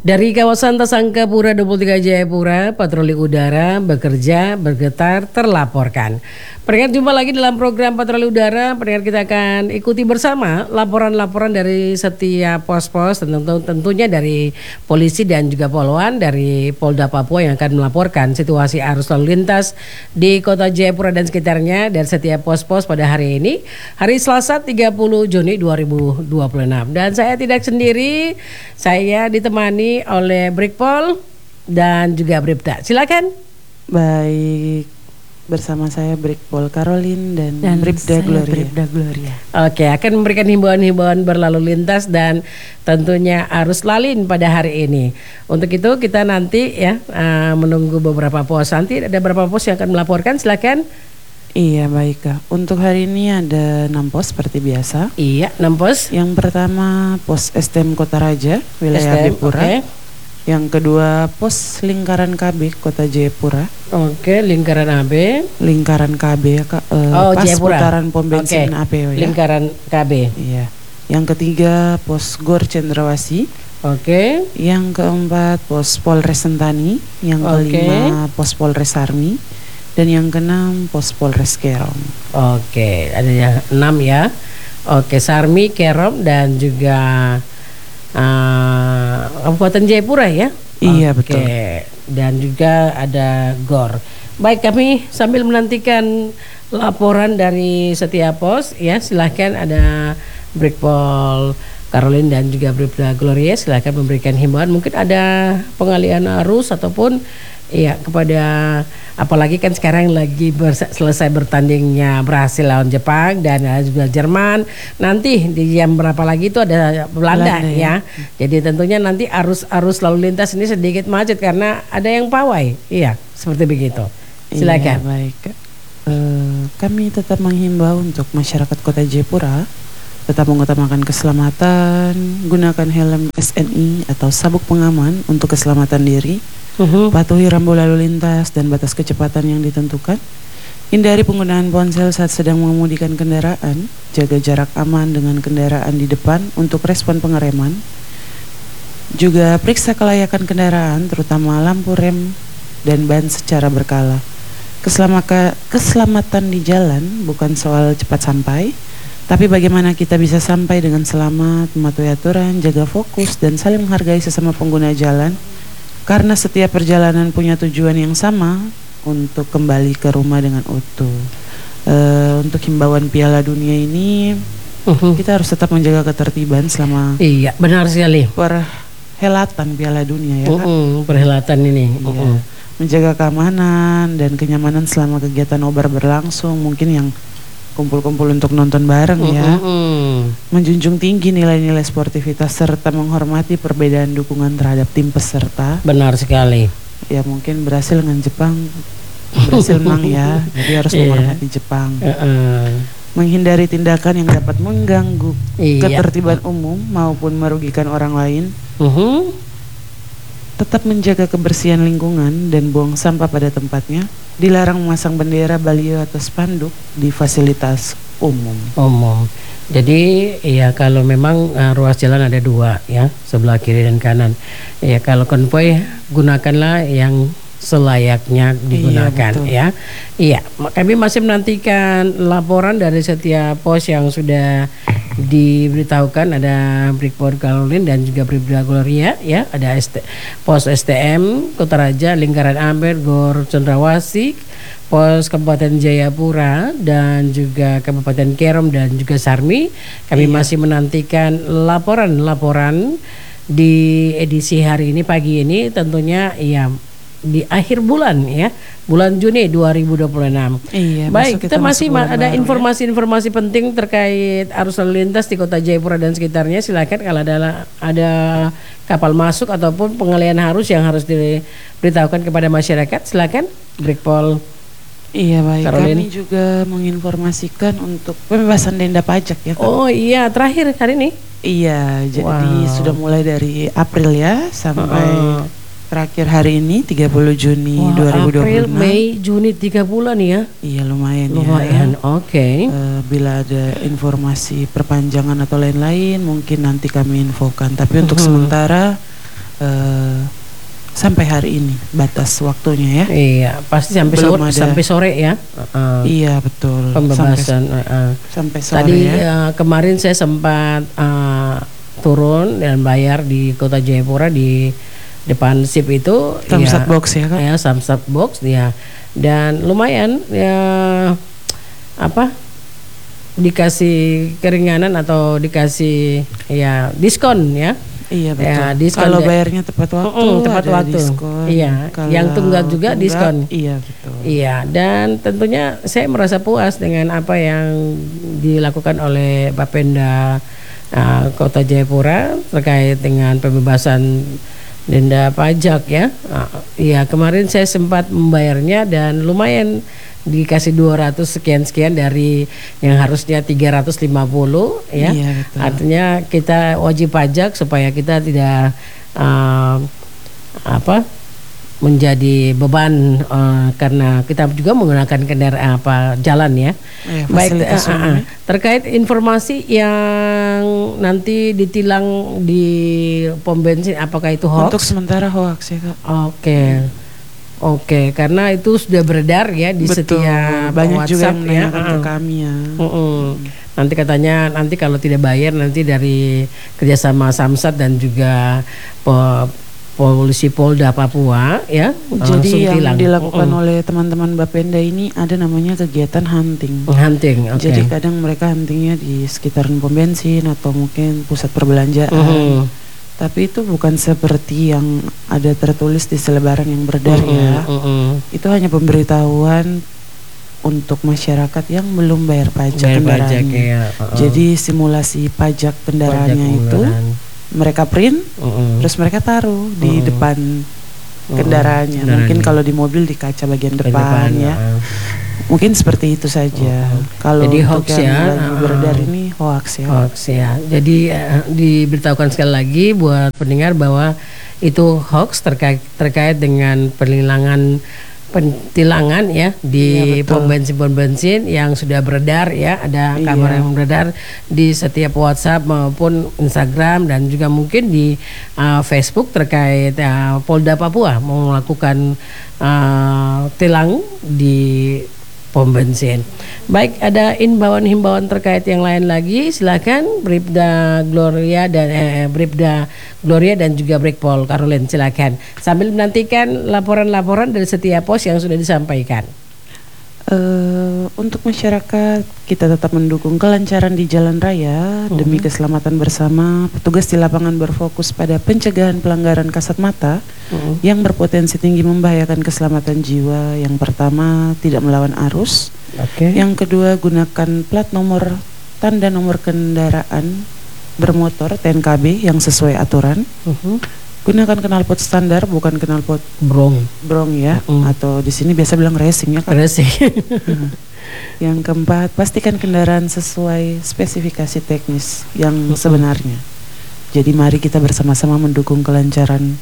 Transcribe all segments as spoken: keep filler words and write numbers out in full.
Dari kawasan Tasangkapura dua puluh tiga Jayapura, patroli udara bekerja, bergetar, terlaporkan. Pendengar, jumpa lagi dalam program Patroli Udara. Pendengar, kita akan ikuti bersama laporan-laporan dari setiap pos-pos, tentu tentunya dari polisi dan juga poluan dari Polda Papua yang akan melaporkan situasi arus lalu lintas di Kota Jayapura dan sekitarnya dari setiap pos-pos pada hari ini, hari Selasa tiga puluh Juni dua ribu dua puluh enam. Dan saya tidak sendiri, saya ditemani oleh Brigpol dan juga Bribda. Silakan. Baik, bersama saya Brigpol Caroline dan, dan Bribda Gloria. Bribda Gloria. Oke, akan memberikan himbauan-himbauan berlalu lintas dan tentunya arus lalin pada hari ini. Untuk itu kita nanti ya uh, menunggu beberapa pos. Nanti ada beberapa pos yang akan melaporkan. Silakan. Iya, baik Kak. Untuk hari ini ada enam pos seperti biasa. Iya, enam pos. Yang pertama pos S T M Kota Raja, wilayah S T M, Jayapura. Okay. Yang kedua pos lingkaran K B Kota Jayapura. Oke, lingkaran A B. Lingkaran K B ya Kak. Uh, oh, pas Jayapura. putaran pom bensin okay. A P O ya. Lingkaran K B. Iya. Yang ketiga pos Gor Cendrawasih. Oke. Okay. Yang keempat pos Polres Sentani. Yang okay. kelima pos Polres Sarmi. Dan yang keenam pos Polres Kerom. Oke, ada yang enam ya. Oke, Sarmi, Kerom dan juga uh, Kabupaten Jayapura ya. Iya, Oke. betul. Dan juga ada Gor. Baik, kami sambil menantikan laporan dari setiap pos ya. Silahkan ada Brigpol Caroline dan juga Bribda Gloria, silahkan memberikan himbauan. Mungkin ada pengalihan arus ataupun iya kepada, apalagi kan sekarang lagi ber, selesai bertandingnya berhasil lawan Jepang dan uh, juga Jerman. Nanti di jam berapa lagi itu ada Belanda, Belanda ya. ya. Jadi tentunya nanti arus-arus lalu lintas ini sedikit macet karena ada yang pawai. Iya, seperti begitu. Silakan. Iya, baik. Uh, kami tetap menghimbau untuk masyarakat Kota Jayapura tetap mengutamakan keselamatan, gunakan helm S N I atau sabuk pengaman untuk keselamatan diri, uh-huh. patuhi rambu lalu lintas dan batas kecepatan yang ditentukan, hindari penggunaan ponsel saat sedang mengemudikan kendaraan, jaga jarak aman dengan kendaraan di depan untuk respon pengereman, juga periksa kelayakan kendaraan terutama lampu rem dan ban secara berkala. Keselamaka, keselamatan di jalan bukan soal cepat sampai, tapi bagaimana kita bisa sampai dengan selamat, mematuhi aturan, jaga fokus, dan saling menghargai sesama pengguna jalan. Karena setiap perjalanan punya tujuan yang sama untuk kembali ke rumah dengan utuh. Uh, untuk himbauan Piala Dunia ini, uh-huh. kita harus tetap menjaga ketertiban selama iya, benar sekali. perhelatan Piala Dunia ya uh-uh, kan? Perhelatan ini. Uh-uh. Iya. Menjaga keamanan dan kenyamanan selama kegiatan nobar berlangsung. Mungkin yang kumpul-kumpul untuk nonton bareng ya, mm-hmm. menjunjung tinggi nilai-nilai sportivitas serta menghormati perbedaan dukungan terhadap tim peserta. Benar sekali. Ya mungkin berhasil dengan Jepang, berhasil menang ya, jadi harus menghormati yeah. Jepang. Uh-uh. Menghindari tindakan yang dapat mengganggu yeah. ketertiban umum maupun merugikan orang lain. Uh-huh. Tetap menjaga kebersihan lingkungan dan buang sampah pada tempatnya. Dilarang memasang bendera, baliho atau spanduk di fasilitas umum. Umum. Jadi ya kalau memang uh, ruas jalan ada dua ya, sebelah kiri dan kanan. Ya kalau konvoy gunakanlah yang selayaknya digunakan. Iya, ya. Iya, kami masih menantikan laporan dari setiap pos yang sudah diberitahukan. Ada Brigpol Caroline dan juga Bribda Gloria ya, ada S T, pos S T M Kota Raja, lingkaran Amber, Gor Cendrawasih, pos Kabupaten Jayapura dan juga Kabupaten Kerom dan juga Sarmi. Kami iya. masih menantikan laporan-laporan di edisi hari ini, pagi ini tentunya ya di akhir bulan ya, bulan Juni dua ribu dua puluh enam. Iya, baik, kita, kita masih ma- ada informasi-informasi ya. penting terkait arus lalu lintas di Kota Jayapura dan sekitarnya. Silakan kalau ada ada kapal masuk ataupun pengalihan arus yang harus diberitahukan kepada masyarakat, silakan Brigpol. Iya, baik. Caroline. Kami juga menginformasikan untuk pembebasan denda pajak ya. Kak. Oh iya, terakhir hari ini. Iya, jadi wow. sudah mulai dari April ya sampai uh-uh. terakhir hari ini tiga puluh Juni Wah, dua ribu dua puluh enam. April, Mei, Juni tiga bulan ya. Iya, lumayan, lumayan. ya. Oke. Okay. Uh, bila ada informasi perpanjangan atau lain-lain mungkin nanti kami infokan. Tapi uh-huh. untuk sementara uh, sampai hari ini batas waktunya ya. Iya, pasti sampai Belum sore, ada. sampai sore ya. Uh, Iya betul. Pembebasan. Sampai, uh, uh. sampai sore Tadi ya. uh, kemarin saya sempat uh, turun dan bayar di Kota Jayapura di depan S I P itu. Samsat ya, box ya kan? Ya, Samsat box ya. Dan lumayan ya, apa? Dikasih keringanan atau dikasih ya diskon ya. Iya betul. Ya, diskon kalau de- bayarnya tepat waktu, Mm-mm, tepat ada waktu. diskon. Iya, Kalau yang tunggak juga tunggak, diskon. Iya betul. Iya, dan tentunya saya merasa puas dengan apa yang dilakukan oleh Bapenda uh, Kota Jayapura terkait dengan pembebasan denda pajak ya. Uh, iya, kemarin saya sempat membayarnya dan lumayan dikasih dua ratus sekian-sekian dari yang harusnya tiga ratus lima puluh ya. Iya, betul. Artinya kita wajib pajak supaya kita tidak uh, apa menjadi beban uh, karena kita juga menggunakan kendaraan apa jalan ya. Eh, Baik, fasilitas uh, uh, umum ya. terkait informasi yang nanti ditilang di pom bensin, apakah itu hoax? Untuk sementara hoax ya Kak. Oke. Oke, karena itu sudah beredar ya di Betul. setiap Banyak juga WhatsApp yang ya. menanyakan ke Uh-uh. kami ya. Mm-mm. Nanti katanya nanti kalau tidak bayar nanti dari kerjasama Samsat dan juga po- polisi Polda Papua ya langsung Jadi yang tilang. dilakukan Mm-mm. oleh teman-teman Bapenda ini ada namanya kegiatan hunting. Hunting, oke. Jadi kadang mereka huntingnya di sekitaran pom bensin atau mungkin pusat perbelanjaan. Mhm. Tapi itu bukan seperti yang ada tertulis di selebaran yang beredar Mm-mm, ya. mm-mm. Itu hanya pemberitahuan untuk masyarakat yang belum bayar pajak Bayar kendaraannya. pajak, ya. Uh-uh. Jadi simulasi pajak kendaraannya Pajak itu kendaraan. mereka print, Mm-mm. terus mereka taruh di Mm-mm. depan Mm-mm. kendaraannya. Kendaraannya. Mungkin kalau di mobil di kaca bagian Di depan, ya. uh. Mungkin seperti itu saja. Kalau Jadi untuk hoax yang ya, lagi uh-uh. beredar ini hoax ya. Hoax ya. Jadi uh, diberitahukan sekali lagi buat pendengar bahwa itu hoax terkait terkait dengan penilangan pentilangan ya di Iya, betul. pom bensin pom bensin yang sudah beredar ya, ada Iya. kabar yang beredar di setiap WhatsApp maupun Instagram dan juga mungkin di uh, Facebook terkait uh, Polda Papua mau melakukan uh, tilang di pom bensin. Baik, ada himbauan-himbauan terkait yang lain lagi, silakan Bribda Gloria dan eh, Bribda Gloria dan juga Brigpol Caroline, silakan. Sambil menantikan laporan-laporan dari setiap pos yang sudah disampaikan. Eh, untuk masyarakat kita tetap mendukung kelancaran di jalan raya Mhm. demi keselamatan bersama. Petugas di lapangan berfokus pada pencegahan pelanggaran kasat mata Mhm. yang berpotensi tinggi membahayakan keselamatan jiwa. Yang pertama, tidak melawan arus. Oke. Yang kedua, gunakan plat nomor tanda nomor kendaraan bermotor T N K B yang sesuai aturan. Mhm. Gunakan knalpot standar, bukan knalpot Brong. brong ya, Mm. atau di sini biasa bilang racing ya Kak. Resi. Yang keempat, pastikan kendaraan sesuai spesifikasi teknis yang Mm-mm. sebenarnya. Jadi mari kita bersama-sama mendukung kelancaran.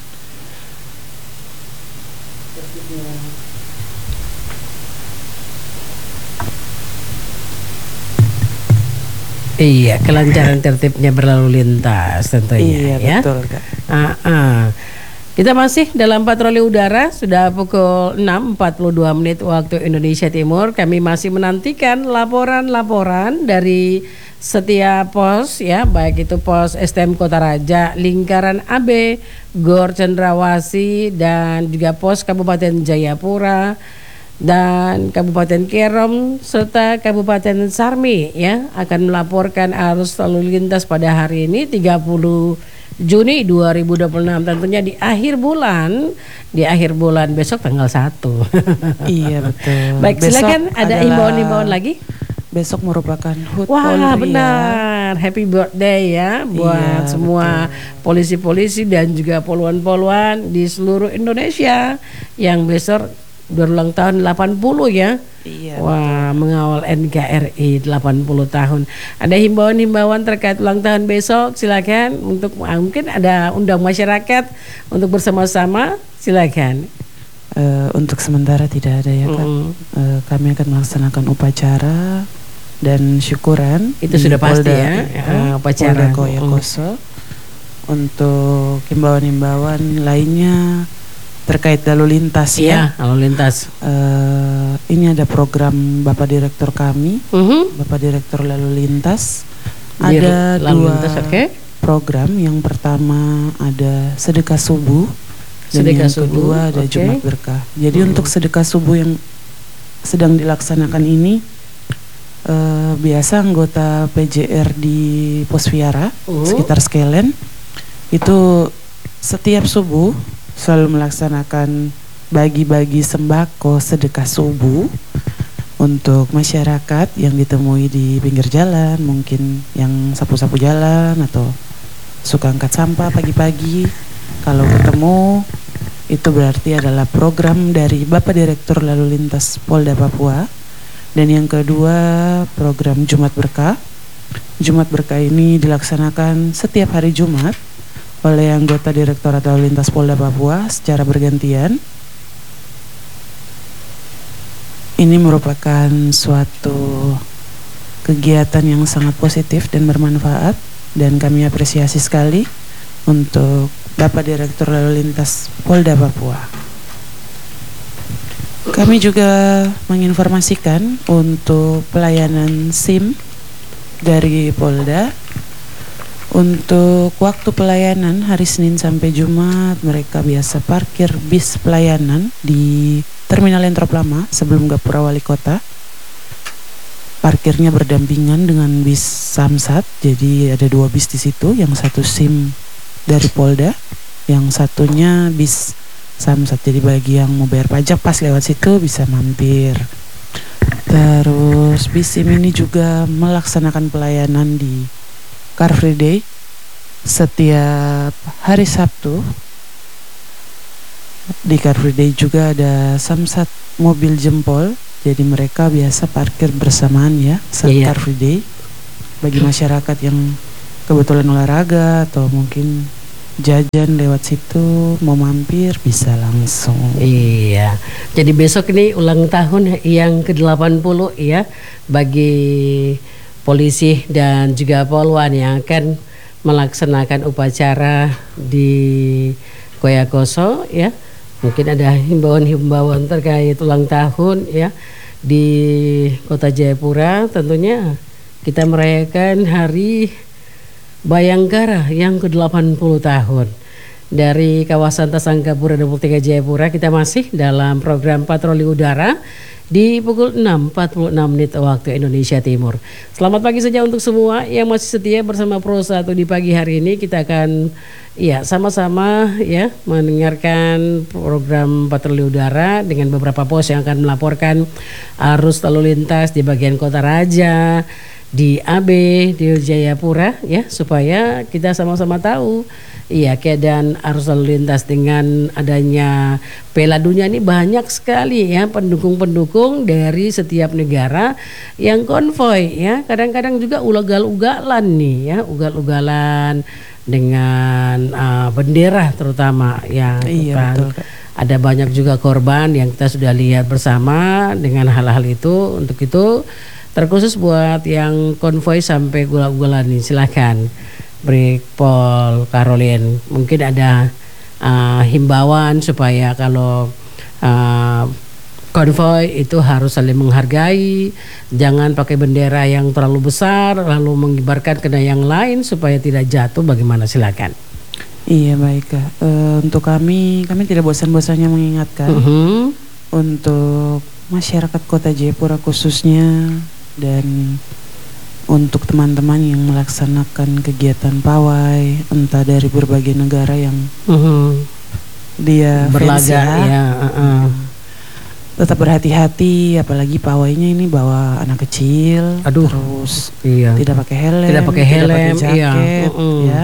Iya, kelancaran tertibnya berlalu lintas tentunya Iya ya. betul Kak. Ah, ah. Kita masih dalam patroli udara, sudah pukul enam empat puluh dua menit waktu Indonesia Timur. Kami masih menantikan laporan-laporan dari setiap pos ya, baik itu pos S T M Kota Raja, Lingkaran A B, Gor Cendrawasih dan juga pos Kabupaten Jayapura dan Kabupaten Kerom serta Kabupaten Sarmi ya akan melaporkan arus lalu lintas pada hari ini tiga puluh Juni dua ribu dua puluh enam, tentunya di akhir bulan di akhir bulan besok tanggal satu. Iya betul. Baik, Besok silakan ada adalah- himbauan-himbauan lagi. Besok merupakan H U T Wah, Polri ya. benar. Happy birthday ya buat Iya, semua polisi-polisi dan juga poluan-poluan di seluruh Indonesia yang besok berulang tahun delapan puluh ya. Iya. Wah, mengawal N K R I delapan puluh tahun. Ada himbauan-himbauan terkait ulang tahun besok, silakan. Untuk ah, mungkin ada undang masyarakat untuk bersama-sama, silakan. Eh, untuk sementara tidak ada ya Kak. Mm. Eh, kami akan melaksanakan upacara dan syukuran Itu di sudah pasti Polda, ya, iya, eh, upacara. Polda Koya Mm. Koso untuk himbauan-himbauan lainnya terkait lalu lintas Iya, ya. lalu lintas. Uh, ini ada program Bapak Direktur kami, Mhm. Bapak Direktur lalu lintas. Dir- Ada lalu dua lintas, oke. program. Yang pertama ada sedekah subuh dan Sedekah yang subuh, kedua ada oke. Jumat berkah. Jadi Mhm. untuk sedekah subuh yang sedang dilaksanakan ini, uh, biasa anggota P J R di Posviara Mhm. sekitar Skelen itu setiap subuh selalu melaksanakan bagi-bagi sembako sedekah subuh untuk masyarakat yang ditemui di pinggir jalan, mungkin yang sapu-sapu jalan atau suka angkat sampah pagi-pagi. Kalau ketemu, itu berarti adalah program dari Bapak Direktur Lalu Lintas Polda Papua. Dan yang kedua, program Jumat Berkah. Jumat Berkah ini dilaksanakan setiap hari Jumat oleh anggota Direktorat Lalu Lintas Polda Papua secara bergantian. Ini merupakan suatu kegiatan yang sangat positif dan bermanfaat, dan kami apresiasi sekali untuk Bapak Direktur Lalu Lintas Polda Papua. Kami juga menginformasikan untuk pelayanan SIM dari Polda. Untuk waktu pelayanan hari Senin sampai Jumat, mereka biasa parkir bis pelayanan di Terminal Entrop Lama sebelum Gapura Wali Kota. Parkirnya berdampingan dengan bis Samsat, jadi ada dua bis di situ, yang satu SIM dari Polda, yang satunya bis Samsat. Jadi bagi yang mau bayar pajak pas lewat situ bisa mampir. Terus bis SIM ini juga melaksanakan pelayanan di Car Free Day setiap hari Sabtu. Di Car Free Day juga ada Samsat mobil jempol, jadi mereka biasa parkir bersamaan ya saat Iya. Car Free Day. Bagi masyarakat yang kebetulan olahraga atau mungkin jajan lewat situ mau mampir bisa langsung. Iya. Jadi besok ini ulang tahun yang ke delapan puluh ya bagi polisi dan juga polwan yang akan melaksanakan upacara di Koyakoso ya. Mungkin ada himbauan-himbauan terkait ulang tahun ya di Kota Jayapura. Tentunya kita merayakan Hari Bayangkara yang ke delapan puluh tahun. Dari kawasan Tasangkapura dua puluh tiga Jayapura, kita masih dalam program patroli udara di pukul enam empat puluh enam menit waktu Indonesia Timur. Selamat pagi saja untuk semua yang masih setia bersama Pro satu di pagi hari ini. Kita akan ya sama-sama ya mendengarkan program patroli udara dengan beberapa pos yang akan melaporkan arus lalu lintas di bagian Kota Raja, di A B, di Jayapura ya, supaya kita sama-sama tahu iya keadaan arus lalu lintas. Dengan adanya Piala Dunia ini banyak sekali ya pendukung-pendukung dari setiap negara yang konvoy ya. Kadang-kadang juga ugal-ugalan nih ya, ugal-ugalan dengan uh, bendera terutama yang Iya, betul, Kak. ada banyak juga korban yang kita sudah lihat bersama dengan hal-hal itu. Untuk itu terkhusus buat yang konvoy sampai ugal-ugalan nih, silakan Brigpol Caroline, mungkin ada uh, himbauan supaya kalau uh, konvoy itu harus saling menghargai, jangan pakai bendera yang terlalu besar lalu mengibarkan kena yang lain supaya tidak jatuh. Bagaimana, silakan. Iya baik Kak. Uh, untuk kami, kami tidak bosan-bosannya mengingatkan Uh-huh. untuk masyarakat Kota Jayapura khususnya, dan untuk teman-teman yang melaksanakan kegiatan pawai entah dari berbagai negara yang Uh-huh. dia Berlaga fans ya. Uh-uh. tetap berhati-hati, apalagi pawainya ini bawa anak kecil. Aduh. Terus Iya. tidak pakai helm, Tidak pakai helm, pakai iya. jaket, Mm-mm. ya.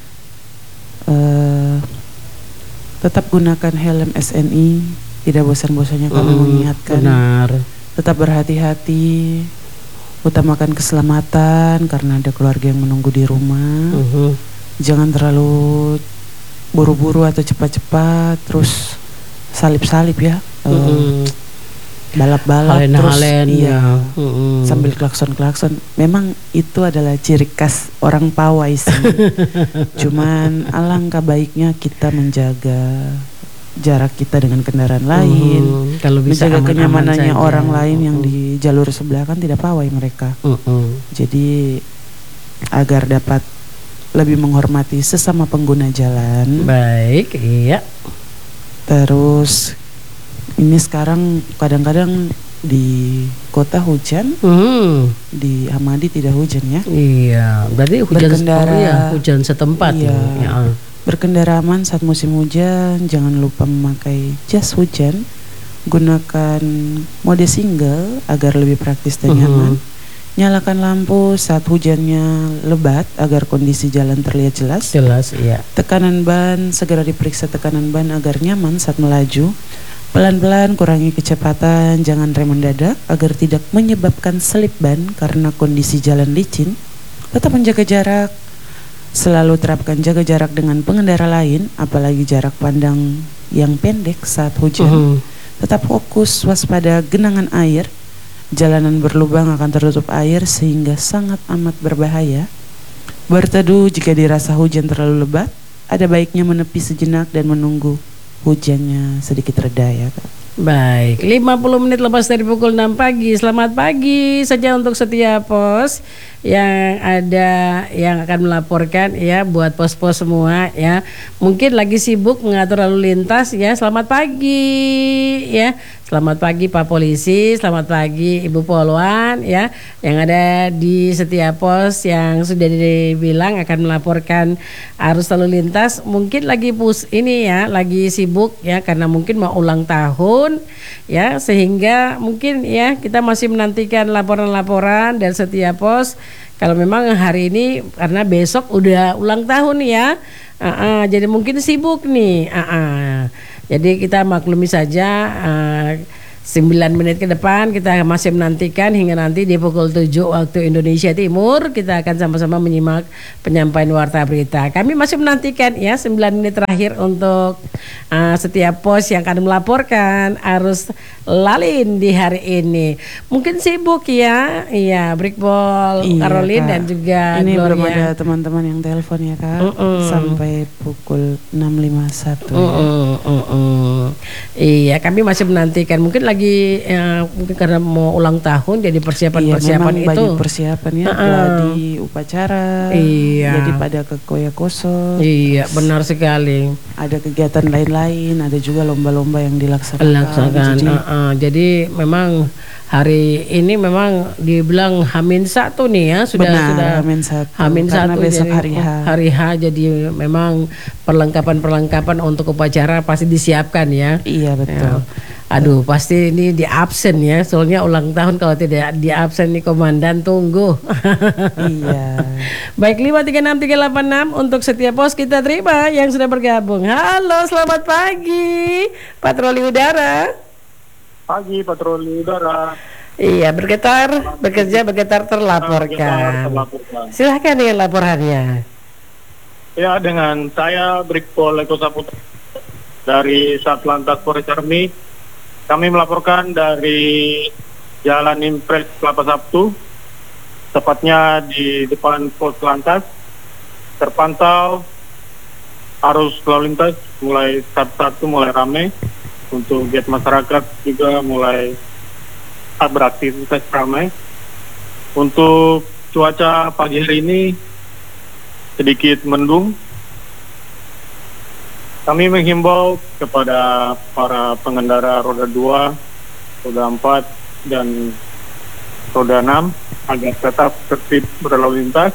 Eh, tetap gunakan helm S N I. Tidak bosan-bosannya kami Mm, mengingatkan. benar. Tetap berhati-hati, utamakan keselamatan karena ada keluarga yang menunggu di rumah. Uh-huh. Jangan terlalu buru-buru atau cepat-cepat, terus salip-salip ya. Eh, Mm-mm. balap-balap terus halen-halen, iya, ya. Mm-mm. sambil klakson-klakson. Memang itu adalah ciri khas orang Pawai sih. Cuman alangkah baiknya kita menjaga jarak kita dengan kendaraan lain, Mm, kalau bisa menjaga aman-aman kenyamanannya saja. orang lain yang Mm-mm. di jalur sebelah, kan tidak pawai mereka. Mm-mm. Jadi agar dapat lebih menghormati sesama pengguna jalan. Baik, iya. Terus ini sekarang kadang-kadang di kota hujan, Hmm, di Hamadi tidak hujan ya. iya, berarti hujan Berkendara, oh iya, hujan setempat iya. ya. Ya. Berkendara aman saat musim hujan, jangan lupa memakai jas hujan. Gunakan mode single agar lebih praktis dan Mhm. nyaman. Nyalakan lampu saat hujannya lebat agar kondisi jalan terlihat jelas. Jelas, iya. Tekanan ban, segera diperiksa tekanan ban agar nyaman saat melaju. Pelan-pelan kurangi kecepatan, jangan rem mendadak agar tidak menyebabkan selip ban karena kondisi jalan licin. Tetap menjaga jarak. Selalu terapkan jaga jarak dengan pengendara lain, apalagi jarak pandang yang pendek saat hujan. Mhm. Tetap fokus, waspada genangan air. Jalanan berlubang akan tertutup air sehingga sangat amat berbahaya. Berteduh jika dirasa hujan terlalu lebat, ada baiknya menepi sejenak dan menunggu hujannya sedikit reda ya Kak. Baik, lima puluh menit lepas dari pukul enam pagi. Selamat pagi saja untuk setiap pos yang ada yang akan melaporkan ya, buat pos-pos semua ya. Mungkin lagi sibuk mengatur lalu lintas ya. Selamat pagi ya. Selamat pagi Pak Polisi, selamat pagi Ibu Polwan ya, yang ada di setiap pos yang sudah dibilang akan melaporkan arus lalu lintas. Mungkin lagi pus ini ya, lagi sibuk ya karena mungkin mau ulang tahun ya, sehingga mungkin ya kita masih menantikan laporan-laporan dari setiap pos. Kalau memang hari ini karena besok udah ulang tahun ya, uh, uh, jadi mungkin sibuk nih. Uh, uh. Jadi kita maklumi saja. Uh, sembilan menit ke depan kita masih menantikan hingga nanti di pukul tujuh waktu Indonesia Timur kita akan sama-sama menyimak penyampaian warta berita. Kami masih menantikan ya sembilan menit terakhir untuk uh, setiap pos yang akan melaporkan arus lalin di hari ini. Mungkin sibuk ya, iya Brikbol, Iya, Caroline Kak. dan juga Ini Gloria. belum ada teman-teman yang telepon ya Kak. Mm-mm. Sampai pukul enam lima puluh satu. Mm-mm, mm-mm. Iya, kami masih menantikan. Mungkin lagi ya, mungkin karena mau ulang tahun, jadi persiapan-persiapan Iya, itu. banyak persiapan ya, Uh-uh. gladi upacara. Iya. Jadi pada ke Koya Koso. Iya, benar sekali. Ada kegiatan lain-lain, ada juga lomba-lomba yang dilaksanakan. Laksanakan. Jadi, Uh-uh. Jadi memang hari ini memang dibilang Hamin satu nih ya, sudah benar, sudah Hamin satu. Hamin Karena satu besok jadi, hari H. Hari H, jadi memang perlengkapan-perlengkapan untuk upacara pasti disiapkan ya. Iya betul. Ya. Aduh, pasti ini di absen ya. Soalnya ulang tahun, kalau tidak di absen nih komandan tunggu. Iya. Baik, lima tiga enam tiga delapan enam untuk setiap pos kita terima yang sudah bergabung. Halo, selamat pagi patroli udara. Pagi patroli udara. Iya, bergetar, bekerja, bergetar, terlaporkan. Terlaporkan. Silahkan dengan laporannya. Ya, dengan saya Brigpol Eko Saputra dari Satlantas Polres Ciamis. Kami melaporkan dari Jalan Impres Kelapa Sabtu, tepatnya di depan pos lantas. Terpantau arus lalu lintas mulai satu-satu mulai ramai. Untuk giat masyarakat juga mulai beraktivitas ramai. Untuk cuaca pagi hari ini sedikit mendung. Kami menghimbau kepada para pengendara roda dua, roda empat, dan roda enam agar tetap tertib berlalu lintas,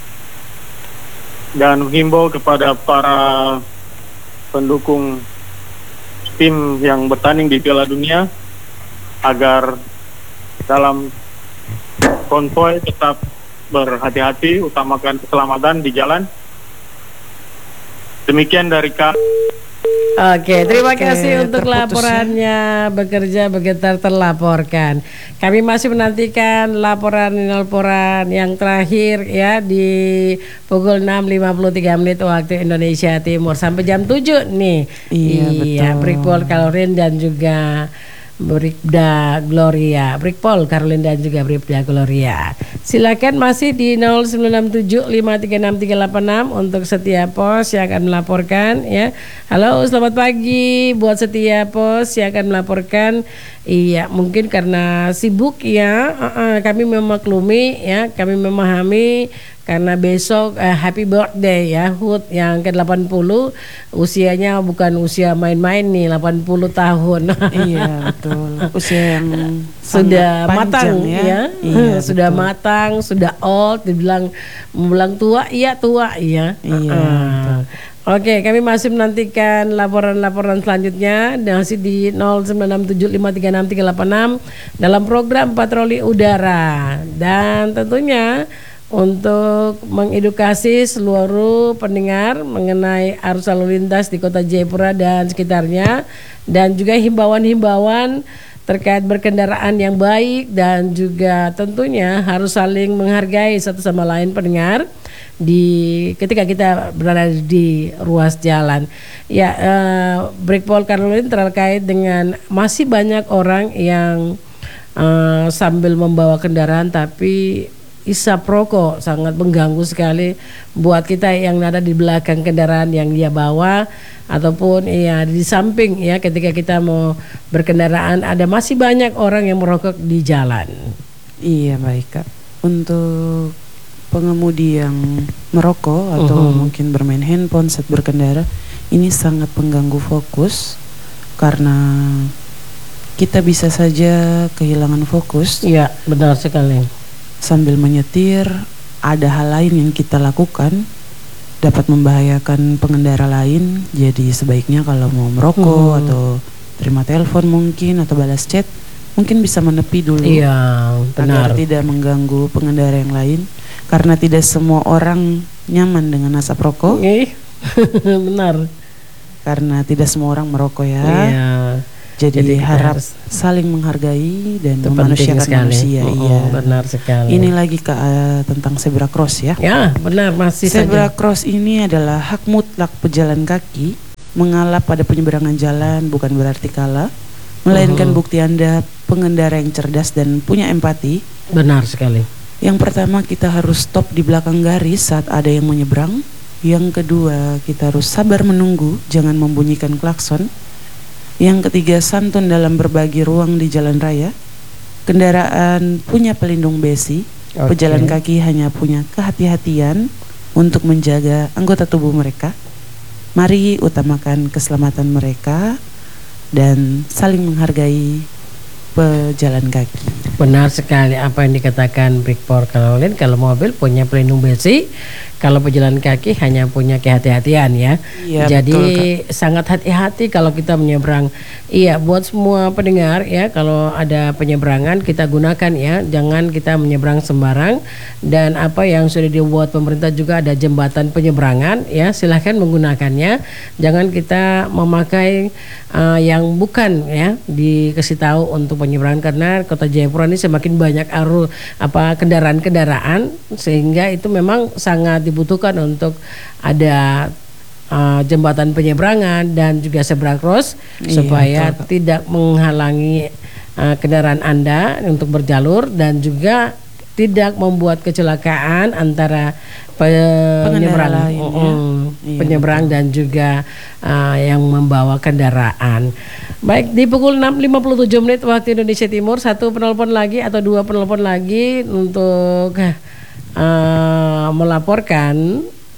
dan menghimbau kepada para pendukung tim yang bertanding di Piala Dunia agar dalam konvoy tetap berhati-hati, utamakan keselamatan di jalan. Demikian dari kami. Oke, terima Oke, kasih untuk terputus ya. laporannya. Bekerja bergetar terlaporkan. Kami masih menantikan laporan-laporan yang terakhir ya di pukul enam lima puluh tiga menit waktu Indonesia Timur sampai jam tujuh nih. Iya, iya betul. Brigpol, Caroline dan juga Bribda Gloria, Brigpol Caroline dan juga Bribda Gloria. Silakan masih di nol sembilan enam tujuh lima tiga enam tiga delapan enam untuk setiap pos yang akan melaporkan ya. Halo, selamat pagi buat setiap pos yang akan melaporkan. Iya, mungkin karena sibuk ya. Uh-uh, kami memaklumi ya, kami memahami karena besok uh, happy birthday ya H U T yang ke delapan puluh, usianya bukan usia main-main nih, delapan puluh tahun. Iya betul, usia yang sudah matang ya, ya, iya, sudah betul. matang, sudah old, dibilang bilang tua, iya tua ya. Iya, uh-uh. Oke, kami masih menantikan laporan-laporan selanjutnya masih di nol sembilan enam tujuh lima tiga enam tiga delapan enam dalam program patroli udara, dan tentunya untuk mengedukasi seluruh pendengar mengenai arus lalu lintas di Kota Jayapura dan sekitarnya, dan juga himbauan-himbauan terkait berkendaraan yang baik, dan juga tentunya harus saling menghargai satu sama lain pendengar di ketika kita berada di ruas jalan. Ya, eh, Brigpol Caroline terkait dengan masih banyak orang yang eh, sambil membawa kendaraan tapi isap rokok, sangat mengganggu sekali buat kita yang ada di belakang kendaraan yang dia bawa ataupun ya di samping ya, ketika kita mau berkendaraan ada masih banyak orang yang merokok di jalan. Iya baik Kak. Untuk pengemudi yang merokok atau uh-huh. mungkin bermain handphone saat berkendara, ini sangat mengganggu fokus karena kita bisa saja kehilangan fokus. Iya, benar sekali. Sambil menyetir, ada hal lain yang kita lakukan dapat membahayakan pengendara lain. Jadi sebaiknya kalau mau merokok hmm. atau terima telepon mungkin atau balas chat, mungkin bisa menepi dulu. Iya, benar. Agar tidak mengganggu pengendara yang lain. Karena tidak semua orang nyaman dengan asap rokok. Eh, benar. Karena tidak semua orang merokok ya. Iya. Jadi, Jadi harap harus saling menghargai dan memanusiakan manusia. Oh, iya, benar sekali. Ini lagi Kak uh, tentang zebra cross ya. Ya, benar masih Zebra saja. cross ini adalah hak mutlak pejalan kaki. Mengalah pada penyeberangan jalan bukan berarti kalah, melainkan uh-huh. bukti Anda pengendara yang cerdas dan punya empati. Benar sekali. Yang pertama, kita harus stop di belakang garis saat ada yang menyeberang. Yang kedua, kita harus sabar menunggu, jangan membunyikan klakson. Yang ketiga, santun dalam berbagi ruang di jalan raya. Kendaraan punya pelindung besi, okay. Pejalan kaki hanya punya kehati-hatian untuk menjaga anggota tubuh mereka. Mari utamakan keselamatan mereka dan saling menghargai pejalan kaki. Benar sekali apa yang dikatakan Brigpol Caroline, kalau mobil punya pelindung besi, kalau pejalan kaki hanya punya kehati-hatian ya. Iya, jadi betul, sangat hati-hati kalau kita menyeberang. Iya, buat semua pendengar ya, kalau ada penyeberangan kita gunakan ya, jangan kita menyeberang sembarang. Dan apa yang sudah dibuat pemerintah juga ada jembatan penyeberangan ya, silahkan menggunakannya. Jangan kita memakai uh, yang bukan ya dikasih tahu untuk penyeberangan, karena Kota Jayapura ini semakin banyak arus apa kendaraan-kendaraan, sehingga itu memang sangat dibutuhkan untuk ada uh, jembatan penyeberangan dan juga zebra cross, iya, supaya betul, tidak menghalangi uh, kendaraan Anda untuk berjalur dan juga tidak membuat kecelakaan antara penyeberang, lain, uh, ya. Iya, penyeberang dan juga uh, yang membawa kendaraan. Baik, di pukul enam lima puluh tujuh menit waktu Indonesia Timur, satu penelpon lagi atau dua penelpon lagi untuk uh, melaporkan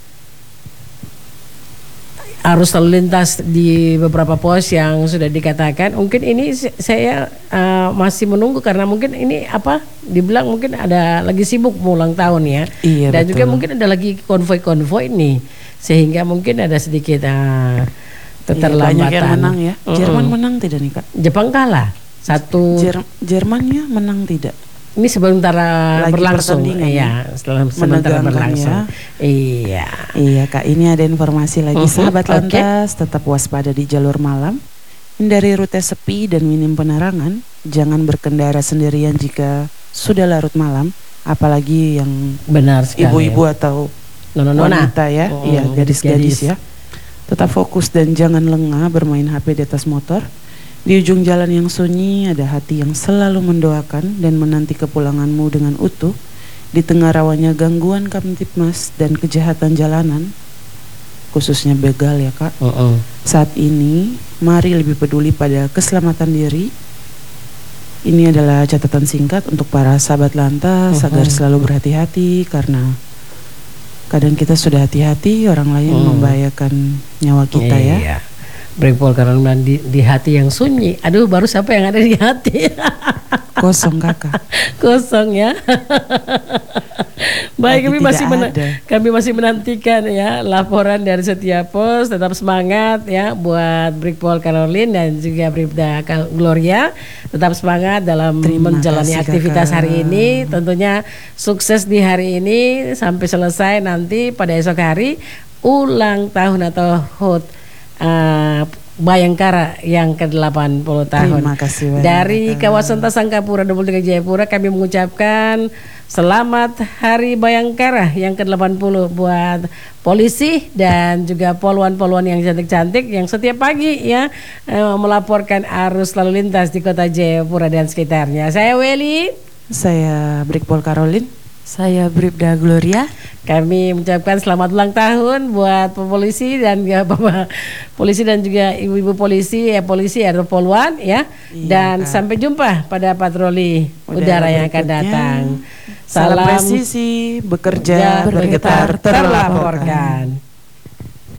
arus lalu lintas di beberapa pos yang sudah dikatakan. Mungkin ini saya uh, masih menunggu karena mungkin ini apa dibilang mungkin ada lagi sibuk ulang tahun ya. Iya, dan betul. juga mungkin ada lagi konvoi-konvoi nih, sehingga mungkin ada sedikit uh, keterlambatan. Iya, banyak yang menang ya. Mm-hmm. Jerman menang tidak nih Kak? Jepang kalah satu. Jer- Jermannya menang tidak? Ini sementara lagi berlangsung, iya, setelah sementara berlangsung, ya. Iya. Iya Kak, ini ada informasi lagi. Uh-huh. Sahabat Okay. lantas, tetap waspada di jalur malam, hindari rute sepi dan minim penerangan. Jangan berkendara sendirian jika sudah larut malam, apalagi yang benar sekali, ibu-ibu atau nona-nona, wanita ya, oh, iya gadis-gadis ya. Tetap fokus dan jangan lengah bermain H P di atas motor. Di ujung jalan yang sunyi ada hati yang selalu mendoakan dan menanti kepulanganmu dengan utuh. Di tengah rawanya gangguan Kamtipmas dan kejahatan jalanan, khususnya begal ya Kak. Uh-uh. Saat ini, mari lebih peduli pada keselamatan diri. Ini adalah catatan singkat untuk para sahabat lantas Uh-huh. agar selalu berhati-hati, karena kadang kita sudah hati-hati, orang lain Uh. membahayakan nyawa kita ya. Iya. Brigpol Karolin bilang di, di hati yang sunyi. Aduh, baru siapa yang ada di hati? Kosong kakak. Kosong ya. Baik, Lagi kami tidak masih mena- ada. kami masih menantikan ya laporan dari setiap pos. Tetap semangat ya buat Brigpol Karolin dan juga Bribda Kal- Gloria. Tetap semangat dalam Terima menjalani kasih, aktivitas Kakak. hari ini. Tentunya sukses di hari ini sampai selesai nanti pada esok hari ulang tahun atau H U T uh, Bayangkara yang ke delapan puluh tahun. Terima kasih banyak, Dari Kakak. kawasan Tasangkapura dua puluh tiga Jayapura kami mengucapkan selamat Hari Bayangkara yang ke delapan puluh buat polisi dan juga poluan-poluan yang cantik-cantik yang setiap pagi ya eh, melaporkan arus lalu lintas di kota Jayapura dan sekitarnya. Saya Weli. Saya Brigpol Karolin. Saya Bribda Gloria. Kami mengucapkan selamat ulang tahun buat polisi dan ya, Bapak polisi dan juga ibu-ibu polisi ya polisi atau poluan ya. Iya, dan Kak. sampai jumpa pada patroli udara, Udara yang akan berikutnya. datang. Salam Salam presisi, bekerja, bergetar bergetar, terlaporkan. terlaporkan.